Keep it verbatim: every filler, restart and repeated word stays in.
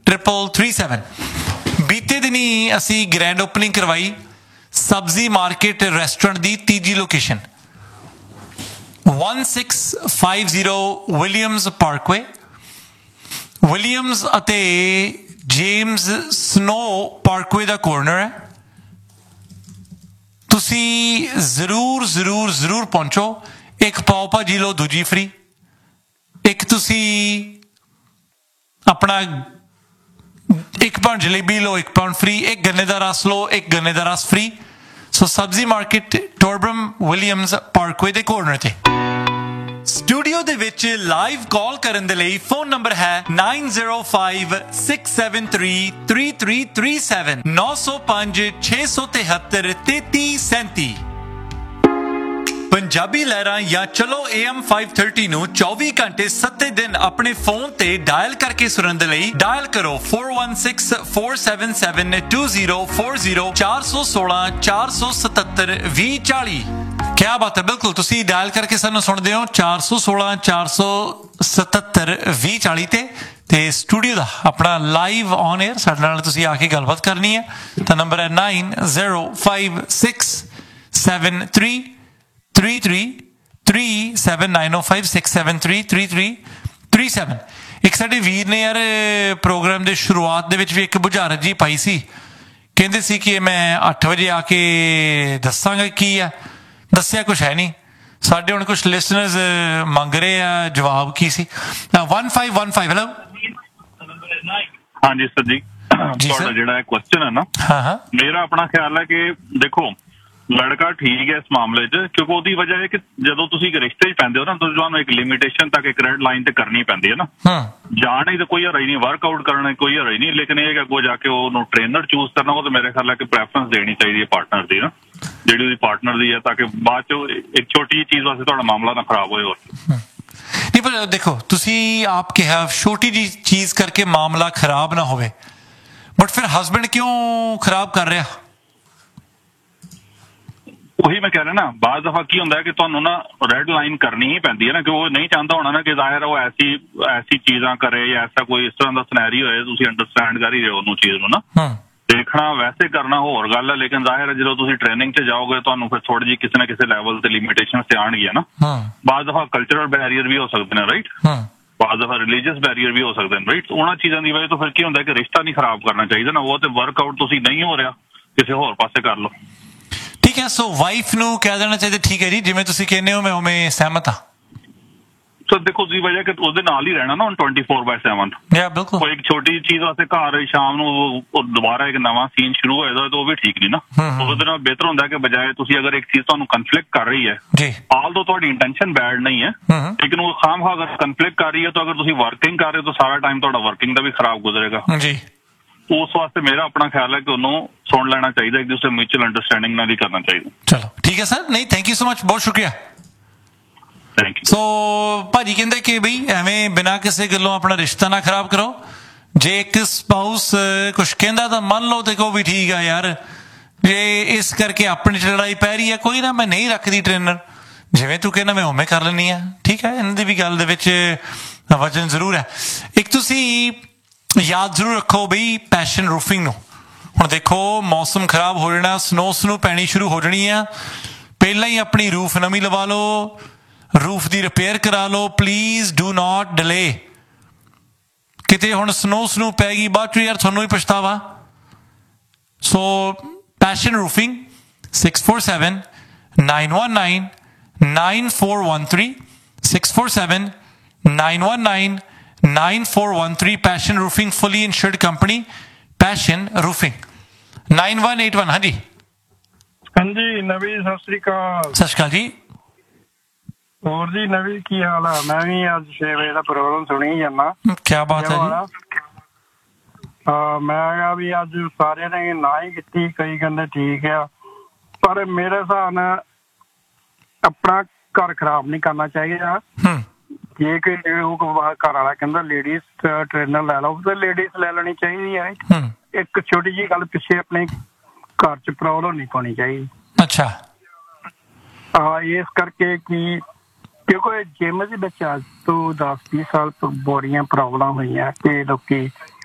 Triple three seven. बीते दिनी असी ग्रैंड ओपनिंग करवाई सब्जी मार्केट रेस्टोरेंट की तीजी location one six five zero Williams Parkway. Williams अते जेम्स स्नो पार्कवे का कॉर्नर है। तुसी जरूर जरूर जरूर पहुंचो। एक पाव भाजी लो दूजी फ्री, एक तुसी अपना एक पाउंड जलेबी लो एक पाउंड फ्री, एक गन्ने का रस लो एक गन्ने का रस फ्री। सो सब्जी मार्केट टोरबरम विलियम्स पार्कवे के कॉर्नर ते। स्टूडियो दे विच लाइव कॉल करन दे लई फोन नंबर है nine zero five six seven three three three three seven नौ सौ पांच छे सौ तिहत्तर तेती सैंती। पंजाबी लहरां या चलो ए एम फाइव थर्टी नू चौबीस घंटे सत्ते दिन अपने फोन ते डायल करके सुनन दे लई डायल करो four one six four seven seven two zero four zero चार सौ सोलह चार सौ सतहत्तर भी चाली। क्या बात है, बिल्कुल तुसी डायल करके सानू सुनदे हो चार सौ सोलह चार सौ सतहत्तर भी चाली ते ते स्टूडियो दा अपना लाइव ऑन एयर साडे नाल तुसी आके गलबात करनी है तो नंबर है nine zero five six seven three three three three seven nine ओ five six seven three three three three seven. एक साडे वीर ने यार प्रोग्राम दे शुरुआत दे विच भी एक बुझारत जी पाई सी, कहंदे सी कि मैं अठ बजे आके दसांगा की है, दस्सिया कुछ है नहीं। साडे हुण कुछ लिसनर्स मंग रहे आ जवाब की सी। One five one five hello. हाँ जी सर जी, ਤੁਹਾਡਾ ਜਿਹੜਾ क्वेश्चन है ना, हाँ हाँ मेरा अपना ख्याल है कि देखो लड़का ठीक है इस मामले च, क्योंकि ਉਹਦੀ ਵਜ੍ਹਾ ਹੈ ਕਿ ਜਦੋਂ ਤੁਸੀਂ ਇੱਕ ਰਿਸ਼ਤੇ 'ਚ ਪੈਂਦੇ ਹੋ ਨਾ ਤਾਂ ਤੁਹਾਨੂੰ ਇੱਕ ਲਿਮਿਟੇਸ਼ਨ ਤੱਕ ਇੱਕ ਰੈਡ ਲਾਈਨ ਤੇ ਕਰਨੀ ਪੈਂਦੀ ਹੈ ਨਾ। ਜਾਣ ਹੀ ਤਾਂ ਕੋਈ ਹਰਾਈ ਨਹੀਂ, ਵਰਕਆਊਟ ਕਰਨਾ ਕੋਈ ਹਰਾਈ ਨਹੀਂ, ਲੇਕਿਨ ਇਹ ਕਿ ਅੱਗੋਂ ਜਾ ਕੇ ਉਹਨੂੰ ਟ੍ਰੇਨਰ ਚੂਜ਼ ਕਰਨਾ ਉਹ ਤਾਂ ਮੇਰੇ ਖਿਆਲ ਹੈ ਕਿ ਪ੍ਰੈਫਰੈਂਸ ਦੇਣੀ ਚਾਹੀਦੀ ਹੈ ਪਾਰਟਨਰ ਦੀ ਨਾ, ਜਿਹੜੀ ਉਹਦੀ ਪਾर्टनर ਦੀ है, ताकि बाद च एक छोटी चीज वास्ते ਤੁਹਾਡਾ ਮਾਮਲਾ ਨਾ ਖਰਾਬ ਹੋਏ। ਹੋਰ नहीं पर देखो तुसी आप कहा छोटी जी चीज करके मामला खराब ना होवे, बट फिर हस्बैंड क्यों खराब कर रहा? ਉਹੀ ਮੈਂ ਕਹਿ ਰਿਹਾ ਨਾ, ਬਾਅਦ ਦਫਾ ਕੀ ਹੁੰਦਾ ਹੈ ਕਿ ਤੁਹਾਨੂੰ ਨਾ ਰੈਡ ਲਾਈਨ ਕਰਨੀ ਹੀ ਪੈਂਦੀ ਹੈ ਨਾ, ਕਿ ਉਹ ਨਹੀਂ ਚਾਹੁੰਦਾ ਹੋਣਾ ਨਾ ਕਿ ਜ਼ਾਹਿਰ ਉਹ ਐਸੀ ਐਸੀ ਚੀਜ਼ਾਂ ਕਰੇ ਜਾਂ ਐਸਾ ਕੋਈ ਇਸ ਤਰ੍ਹਾਂ ਦਾ ਸਿਨੈਰੀਓ ਹੋਏ, ਤੁਸੀਂ ਅੰਡਰਸਟੈਂਡ ਕਰ ਹੀ ਰਹੇ ਹੋ ਉਹਨੂੰ ਚੀਜ਼ ਨੂੰ ਨਾ। ਦੇਖਣਾ ਵੈਸੇ ਕਰਨਾ ਹੋਰ ਗੱਲ ਹੈ, ਲੇਕਿਨ ਜ਼ਾਹਿਰ ਹੈ ਜਦੋਂ ਤੁਸੀਂ ਟ੍ਰੇਨਿੰਗ 'ਚ ਜਾਓਗੇ ਤੁਹਾਨੂੰ ਫਿਰ ਥੋੜੀ ਜਿਹੀ ਕਿਸੇ ਨਾ ਕਿਸੇ ਲੈਵਲ ਤੇ ਲਿਮਿਟੇਸ਼ਨ ਤੇ ਆਉਣਗੀਆਂ ਨਾ। ਬਾਅਦ ਦਫਾ ਕਲਚਰਲ ਬੈਰੀਅਰ ਵੀ ਹੋ ਸਕਦੇ ਨੇ, ਰਾਈਟ, ਬਾਅਦ ਦਫਾ ਰਿਲੀਜੀਅਸ ਬੈਰੀਅਰ ਵੀ ਹੋ ਸਕਦੇ ਨੇ, ਰਾਈਟ। ਉਹਨਾਂ ਚੀਜ਼ਾਂ ਦੀ ਵਜ੍ਹਾ ਤੋਂ ਫਿਰ ਕੀ ਹੁੰਦਾ ਕਿ ਰਿਸ਼ਤਾ ਨਹੀਂ ਖਰਾਬ ਕਰਨਾ ਚਾਹੀਦਾ ਨਾ, ਉਹ ਤੇ ਵਰਕਆਊਟ ਤੁਸੀਂ ਨਹੀਂ ਹੋ ਰਿਹਾ ਕਿਸੇ ਹੋਰ ਪਾਸੇ ਕਰ ਲਓ। ठीक है, सो वाइफ ਨੂੰ ਕਹਿ ਦੇਣਾ ਚਾਹੀਦਾ ਠੀਕ ਹੈ ਜੀ ਜਿਵੇਂ ਤੁਸੀਂ ਕਹਿੰਦੇ ਹੋ, ਮੈਂ ਉਵੇਂ ਸਹਿਮਤ ਹਾਂ। ਸੋ ਦੇਖੋ ਜੀ ਵਜ੍ਹਾ ਕਿ ਉਹਦੇ ਨਾਲ ਹੀ ਰਹਿਣਾ ਨਾ ਹੁਣ ਟਵੈਂਟੀ ਫੋਰ ਬਾਈ ਸੈਵਨ। ਯਾ ਬਿਲਕੁਲ, ਕੋਈ ਇੱਕ ਛੋਟੀ ਚੀਜ਼ ਵਾਸਤੇ ਘਰ ਸ਼ਾਮ ਨੂੰ ਉਹ ਦੁਬਾਰਾ ਇੱਕ ਨਵਾਂ ਸੀਨ ਸ਼ੁਰੂ ਹੋਇਆ ਤਾਂ ਉਹ ਵੀ ਠੀਕ ਨਹੀਂ ਨਾ। ਉਹਦੇ ਨਾਲ ਬਿਹਤਰ ਹੁੰਦਾ ਕਿ ਬਜਾਏ ਤੁਸੀਂ ਅਗਰ ਇੱਕ ਚੀਜ਼ ਤੁਹਾਨੂੰ ਕਨਫਲਿਕਟ ਕਰ ਰਹੀ ਹੈ ਜੀ, ਆਲ ਦੋ ਤੁਹਾਡੀ ਇੰਟੈਂਸ਼ਨ ਬੈਡ ਨਹੀਂ ਹੈ, ਲੇਕਿਨ ਉਹ ਖਾਮ ਖਾ ਅਗਰ ਕਨਫਲਿਕਟ ਕਰ ਰਹੀ ਹੈ ਤਾਂ ਅਗਰ ਤੁਸੀਂ ਵਰਕਿੰਗ ਕਰ ਰਹੇ ਹੋ ਤਾਂ ਸਾਰਾ ਟਾਈਮ ਤੁਹਾਡਾ ਵਰਕਿੰਗ ਦਾ ਵੀ ਖਰਾਬ ਗੁਜ਼ਰੇਗਾ ਜੀ। ਉਸ ਵਾਸਤੇ ਮੇਰਾ ਆਪਣਾ ਖਿਆਲ ਹੈ ਕਿ ਉਹਨੂੰ ਸੁਣ ਲੈਣਾ ਚਾਹੀਦਾ, ਇੱਕ ਦੂਸਰੇ ਮਿਊਚੁਅਲ ਅੰਡਰਸਟੈਂਡਿੰਗ ਨਾਲ ਹੀ ਕਰਨਾ ਚਾਹੀਦਾ। ਚਲੋ ਠੀਕ ਹੈ ਸਰ, ਨਹੀਂ ਥੈਂਕ ਯੂ ਸੋ ਮਚ, ਬਹੁਤ ਸ਼ੁਕਰੀਆ। Thank you. ਸੋ ਭਾਜੀ ਕਹਿੰਦੇ ਕਿ ਬਈ ਐਵੇਂ ਬਿਨਾਂ ਕਿਸੇ ਗੱਲੋਂ ਆਪਣਾ ਰਿਸ਼ਤਾ ਨਾ ਖਰਾਬ ਕਰੋ। ਜੇ ਇੱਕ ਸਪਾਊਸ ਕੁਛ ਕਹਿੰਦਾ ਤਾਂ ਮੰਨ ਲਓ ਤੇ ਕਹੋ ਵੀ ਠੀਕ ਆ ਯਾਰ, ਜੇ ਇਸ ਕਰਕੇ ਆਪਣੀ ਲੜਾਈ ਪੈ ਰਹੀ ਹੈ ਕੋਈ ਨਾ, ਮੈਂ ਨਹੀਂ ਰੱਖਦੀ ਟ੍ਰੇਨਰ, ਜਿਵੇਂ ਤੂੰ ਕਹਿੰਦਾ ਮੈਂ ਉਵੇਂ ਕਰ ਲੈਂਦੀ ਹਾਂ, ਠੀਕ ਹੈ। ਇਹਨਾਂ ਦੀ ਵੀ ਗੱਲ ਦੇ ਵਿੱਚ ਵਜਨ ਜ਼ਰੂਰ ਹੈ। ਇੱਕ ਤੁਸੀਂ ਯਾਦ ਜ਼ਰੂਰ ਰੱਖੋ ਬਈ ਪੈਸ਼ਨ ਰੂਫਿੰਗ ਨੂੰ, ਹੁਣ ਦੇਖੋ ਮੌਸਮ ਖਰਾਬ ਹੋ ਜਾਣਾ, ਸਨੋ ਸਨੂ ਪੈਣੀ ਸ਼ੁਰੂ ਹੋ ਜਾਣੀ ਆ, ਪਹਿਲਾਂ ਹੀ ਆਪਣੀ ਰੂਫ ਨਵੀਂ ਲਵਾ ਲਓ, ਰੂਫ ਦੀ ਰਿਪੇਅਰ ਕਰਾ ਲਓ, ਪਲੀਜ਼ ਡੂ ਨਾਟ ਡਿਲੇ। ਕਿਤੇ ਹੁਣ ਸਨੋ ਸਨੂ ਪੈ ਗਈ ਬਾਅਦ ਚ ਯਾਰ ਤੁਹਾਨੂੰ ਹੀ ਪਛਤਾਵਾ। ਸੋ passion roofing six four seven nine one nine nine four one three six four seven nine one nine nine four one three passion roofing, fully insured company passion roofing. Nine one eight one. हाँ जी हाँ जी नवी, सत श्री अकाल। सत श्री अकाल जी। और जी नवी की हाल है? मैं भी आज छे बजे का प्रोग्राम सुनी जाना। क्या बात है जी? आ, मैं भी आज सारे ने ना ही की, कई कहते ठीक है, पर मेरे हिसाब नाल अपना घर खराब नहीं करना चाहिए। जे कि घर वाला कहता लेडीज ट्रेनर लै लो तो लेडीज लै लेनी चाहिए है। एक छोटी जी गल पिछे अपने घर च प्रॉब्लम नहीं पानी चाहिए। अच्छा हाँ, इस करके कि क्योंकि जिम के बच्चा तो दस बीस साल बड़िया प्रॉब्लम हुई है कि लोग